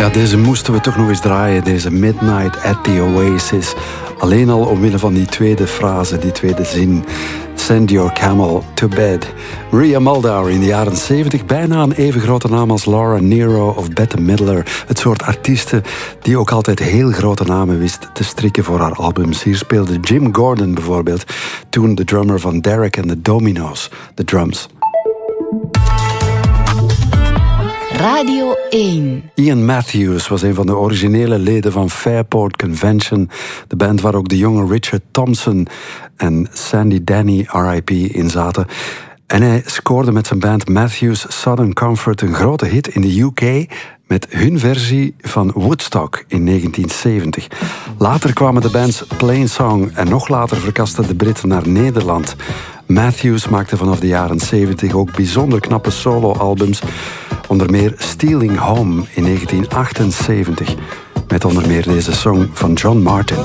Ja, deze moesten we toch nog eens draaien, deze Midnight at the Oasis. Alleen al omwille van die tweede frase, die tweede zin. Send your camel to bed. Maria Muldaur in de jaren 70, bijna een even grote naam als Laura Nyro of Bette Midler. Het soort artiesten die ook altijd heel grote namen wist te strikken voor haar albums. Hier speelde Jim Gordon bijvoorbeeld, toen de drummer van Derek and the Dominos, de drums. Radio 1. Ian Matthews was een van de originele leden van Fairport Convention. De band waar ook de jonge Richard Thompson en Sandy Denny R.I.P. in zaten. En hij scoorde met zijn band Matthews Southern Comfort een grote hit in de UK met hun versie van Woodstock in 1970. Later kwamen de bands Plain Song en nog later verkasten de Britten naar Nederland. Matthews maakte vanaf de jaren 70 ook bijzonder knappe solo-albums. Onder meer Stealing Home in 1978. Met onder meer deze song van John Martin.